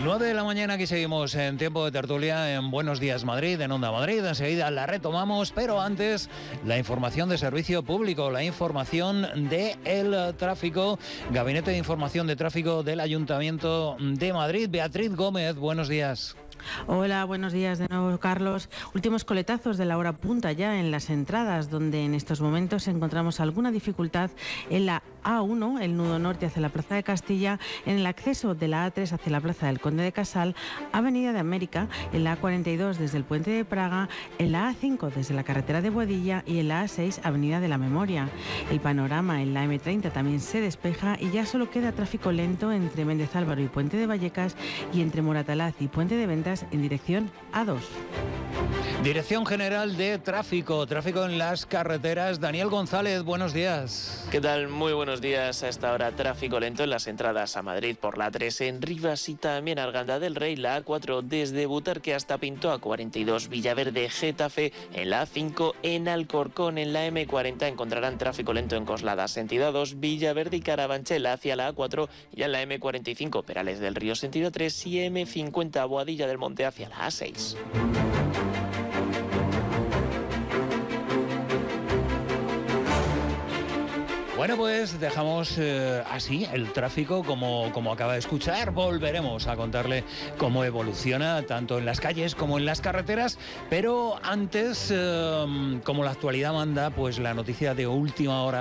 9 de la mañana, aquí seguimos en tiempo de tertulia en Buenos Días Madrid, en Onda Madrid. Enseguida la retomamos, pero antes la información de servicio público, la información del tráfico. Gabinete de Información de Tráfico del Ayuntamiento de Madrid. Beatriz Gómez, buenos días. Hola, buenos días de nuevo, Carlos. Últimos coletazos de la hora punta ya en las entradas, donde en estos momentos encontramos alguna dificultad en la A1, el nudo norte hacia la Plaza de Castilla, en el acceso de la A3 hacia la Plaza del Conde de Casal, Avenida de América, en la A42 desde el Puente de Praga, en la A5 desde la carretera de Boadilla y en la A6 Avenida de la Memoria. El panorama en la M30 también se despeja y ya solo queda tráfico lento entre Méndez Álvaro y Puente de Vallecas y entre Moratalaz y Puente de Ventas en dirección A2. Dirección General de Tráfico en las carreteras. Daniel González, buenos días. ¿Qué tal? Muy buenos días. A esta hora tráfico lento en las entradas a Madrid por la A3 en Rivas y también Arganda del Rey, la A4 desde Butarque hasta Pinto, A42 Villaverde, Getafe, en la A5 en Alcorcón, en la M40 encontrarán tráfico lento en Coslada, sentido A2 Villaverde y Carabanchel hacia la A4 y en la M45 Perales del Río, sentido 3 y M50 Boadilla del Monte hacia la A6. Bueno, pues dejamos así el tráfico como acaba de escuchar. Volveremos a contarle cómo evoluciona tanto en las calles como en las carreteras. Pero antes, como la actualidad manda, pues la noticia de última hora